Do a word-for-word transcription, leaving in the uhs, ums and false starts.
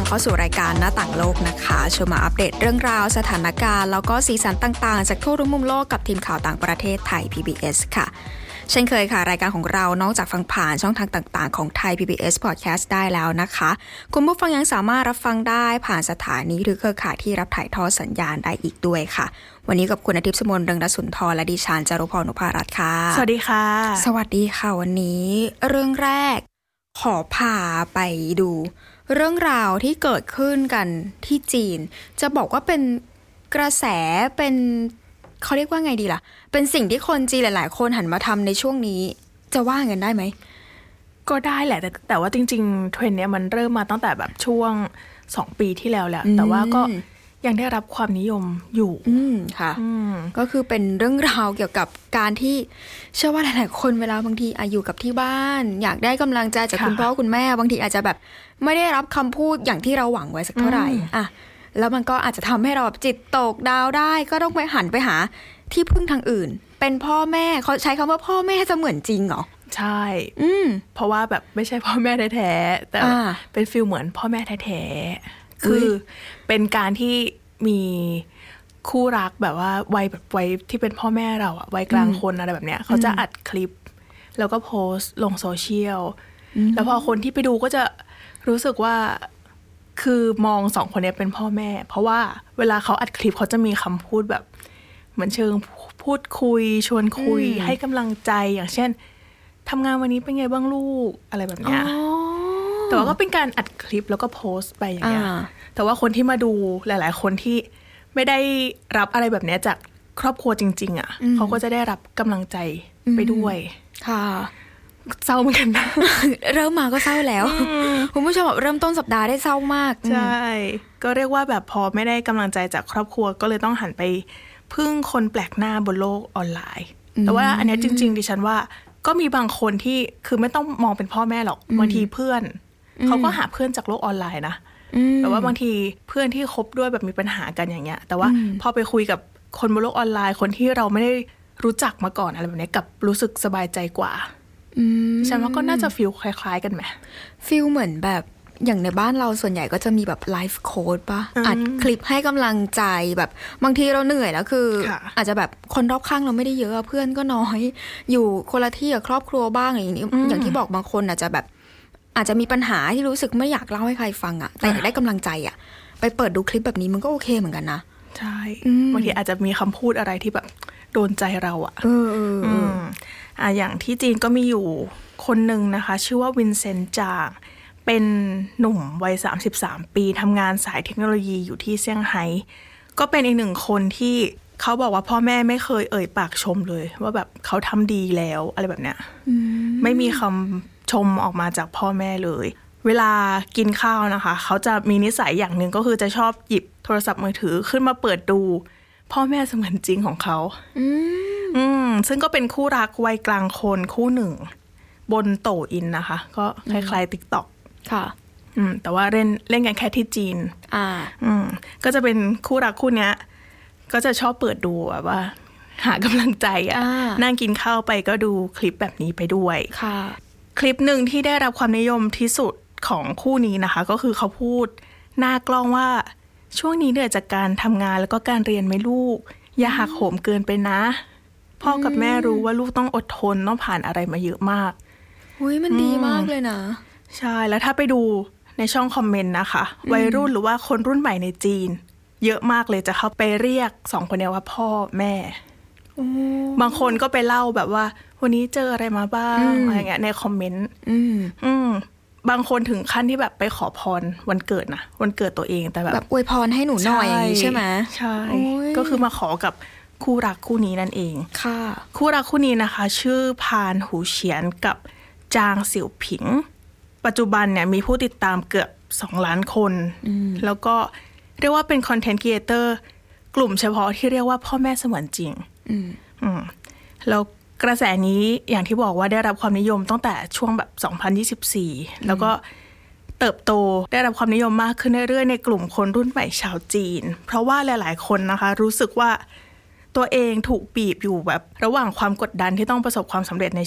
เข้าสู่รายการหน้าต่างโลกนะคะชวนมาอัปเดตเรื่องราวสถานการณ์แล้วก็สีสันต่างๆจากทั่วทุกมุมโลกกับทีมข่าวต่างประเทศไทย พี บี เอส ค่ะเช่นเคยค่ะรายการของเรานอกจากฟังผ่านช่องทางต่างๆของไทย พี บี เอส Podcast ได้แล้วนะคะคุณผู้ฟังยังสามารถรับฟังได้ผ่านสถานีหรือเครือข่ายที่รับถ่ายทอดสัญญาณได้อีกด้วยค่ะวันนี้กับคุณอาทิตย์สมนต์เรืองรสุนทรและดิฉันจารุพร นุภารัตน์ค่ะสวัสดีค่ะสวัสดีค่ะวันนี้เรื่องแรกขอพาไปดูเรื่องราวที่เกิดขึ้นกันที่จีนจะบอกว่าเป็นกระแสเป็นเขาเรียกว่าไงดีล่ะเป็นสิ่งที่คนจีนหลายๆคนหันมาทำในช่วงนี้จะว่ากันได้ไหมก็ได้แหละแต่แต่ว่าจริงๆเทรนด์เนี้ยมันเริ่มมาตั้งแต่แบบช่วงสองปีที่แล้วแหละแต่ว่าก็ยังได้รับความนิยมอยู่อืมค่ะก็คือเป็นเรื่องราวเกี่ยวกับการที่เชื่อว่าหลายๆคนเวลาบางทีอยู่กับที่บ้านอยากได้กำลังใจจากคุณพ่อคุณแม่บางทีอาจจะแบบไม่ได้รับคำพูดอย่างที่เราหวังไว้สักเท่าไหร่อ่ะแล้วมันก็อาจจะทำให้เราจิตตกดาวได้ก็ต้องไปหันไปหาที่พึ่งทางอื่นเป็นพ่อแม่เขาใช้คำว่าพ่อแม่จะเหมือนจริงเหรอใช่อืมเพราะว่าแบบไม่ใช่พ่อแม่แท้ๆแต่เป็นฟีลเหมือนพ่อแม่แท้ๆคือเป็นการที่มีคู่รักแบบว่าวัยแบบวัยที่เป็นพ่อแม่เราอะวัยกลางคนอะไรแบบเนี้ยเขาจะอัดคลิปแล้วก็โพสต์ลงโซเชียลแล้วพอคนที่ไปดูก็จะรู้สึกว่าคือมองสองคนนี้เป็นพ่อแม่เพราะว่าเวลาเขาอัดคลิปเขาจะมีคำพูดแบบเหมือนเชิงพูดคุยชวนคุยให้กำลังใจอย่างเช่นทำงานวันนี้เป็นไงบ้างลูกอะไรแบบเนี้ยแต่ว่าก็เป็นการอัดคลิปแล้วก็โพสต์ไปอย่างเงี้ยแต่ว่าคนที่มาดูหลายๆคนที่ไม่ได้รับอะไรแบบนี้จากครอบครัวจริงๆอ่ะเขาก็จะได้รับกำลังใจไปด้วยค่ะเศร้าเหมือนกันนะเริ่มมาก็เศร้าแล้วคุณผู้ชมแบบเริ่มต้นสัปดาห์ได้เศร้ามากใช่ก็เรียกว่าแบบพอไม่ได้กำลังใจจากครอบครัวก็เลยต้องหันไปพึ่งคนแปลกหน้าบนโลกออนไลน์แต่ว่าอันนี้จริงๆดิฉันว่าก็มีบางคนที่คือไม่ต้องมองเป็นพ่อแม่หรอกบางทีเพื่อนเขาก็หาเพื่อนจากโลกออนไลน์นะแต่ว่าบางทีเพื่อนที่คบด้วยแบบมีปัญหากันอย่างเงี้ยแต่ว่าพอไปคุยกับคนบนโลกออนไลน์คนที่เราไม่ได้รู้จักมาก่อนอะไรแบบนี้กับรู้สึกสบายใจกว่าฉันว่าก็น่าจะฟีลคล้ายๆกันไหมฟีลเหมือนแบบอย่างในบ้านเราส่วนใหญ่ก็จะมีแบบไลฟ์โค้ดป่ะอัดคลิปให้กำลังใจแบบบางทีเราเหนื่อยแล้วคืออาจจะแบบคนรอบข้างเราไม่ได้เยอะเพื่อนก็น้อยอยู่คนละที่กับครอบครัวบ้างอย่างนี้อย่างที่บอกบางคนอาจจะแบบอาจจะมีปัญหาที่รู้สึกไม่อยากเล่าให้ใครฟังอ่ะแต่อยากได้กำลังใจอ่ะไปเปิดดูคลิปแบบนี้มันก็โอเคเหมือนกันนะใช่บางทีอาจจะมีคำพูดอะไรที่แบบโดนใจเราอ่ะเออเอออ่ะอย่างที่จีนก็มีอยู่คนหนึ่งนะคะชื่อว่าวินเซนต์จางเป็นหนุ่มวัยสามสิบสามปีทำงานสายเทคโนโลยีอยู่ที่เซี่ยงไฮ้ก็เป็นอีกหนึ่งคนที่เขาบอกว่าพ่อแม่ไม่เคยเอ่ยปากชมเลยว่าแบบเขาทำดีแล้วอะไรแบบเนี้ยไม่มีคำชมออกมาจากพ่อแม่เลยเวลากินข้าวนะคะเขาจะมีนิสัยอย่างหนึ่งก็คือจะชอบหยิบโทรศัพท์มือถือขึ้นมาเปิดดูพ่อแม่เสมือนจริงของเขาอืมซึ่งก็เป็นคู่รักวัยกลางคนคู่หนึ่งบนโตอินนะคะก็คล้ายๆ TikTok ค่ะอืมแต่ว่าเล่นเล่นกันแค่ที่จีนอ่าอืมก็จะเป็นคู่รักคู่เนี้ยก็จะชอบเปิดดูแบบว่าหากำลังใจอ่ะนั่งกินข้าวไปก็ดูคลิปแบบนี้ไปด้วยค่ะคลิปหนึ่งที่ได้รับความนิยมที่สุดของคู่นี้นะคะก็คือเขาพูดหน้ากล้องว่าช่วงนี้เหนื่อยจากการทำงานแล้วก็การเรียนไหมลูกอย่าหักโหมเกินไปนะพ่อกับแม่รู้ว่าลูกต้องอดทนต้องผ่านอะไรมาเยอะมากอุ้ยมันดีมากเลยนะใช่แล้วถ้าไปดูในช่องคอมเมนต์นะคะวัยรุ่นหรือว่าคนรุ่นใหม่ในจีนเยอะมากเลยจะเข้าไปเรียกสองคนนี้ว่าพ่อแม่บางคนก็ไปเล่าแบบว่าวันนี้เจออะไรมาบ้างอะไรเงี้ยในคอมเมนต์อืมบางคนถึงขั้นที่แบบไปขอพรวันเกิดนะวันเกิดตัวเองแต่แบบแบบอวยพรให้หนูหน่อยใช่ไหมใช่ก็คือมาขอกับคู่รักคู่นี้นั่นเองค่ะคู่รักคู่นี้นะคะชื่อพานหูเฉียนกับจางสิวผิงปัจจุบันเนี่ยมีผู้ติดตามเกือบสองล้านคนแล้วก็เรียกว่าเป็นคอนเทนต์ครีเอเตอร์กลุ่มเฉพาะที่เรียกว่าพ่อแม่เสมือนจริงอืมแล้วกระแสนี้อย่างที่บอกว่าได้รับความนิยมตั้งแต่ช่วงแบบสองพันยี่สิบสี่แล้วก็เติบโตได้รับความนิยมมากขึ้นเรื่อยๆในกลุ่มคนรุ่นใหม่ชาวจีนเพราะว่าหลายๆคนนะคะรู้สึกว่าตัวเองถูกบีบอยู่แบบระหว่างความกดดันที่ต้องประสบความสำเร็จใน